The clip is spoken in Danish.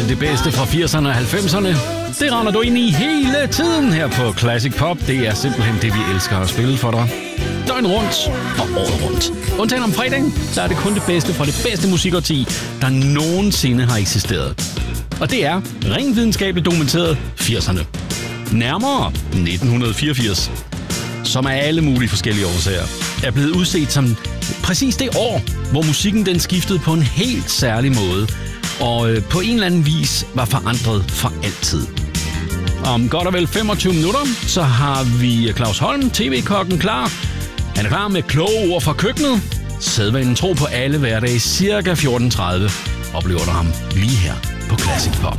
alt det bedste fra 80'erne og 90'erne. Det render du ind i hele tiden her på Classic Pop. Det er simpelthen det, vi elsker at spille for dig. Døgn rundt og året rundt. Undtagen om fredagen, så er det kun det bedste fra det bedste musikårti, der nogensinde har eksisteret. Og det er rent videnskabeligt dokumenteret 80'erne. Nærmere 1984, som af alle mulige forskellige årsager er blevet udset som præcis det år, hvor musikken den skiftede på en helt særlig måde, og på en eller anden vis var forandret for altid. Om godt og vel 25 minutter, så har vi Claus Holm, TV-kokken, klar. Han er klar med kloge ord fra køkkenet. Sædvanen tro på alle hverdage, cirka 14:30, oplever du ham lige her på Classic Pop.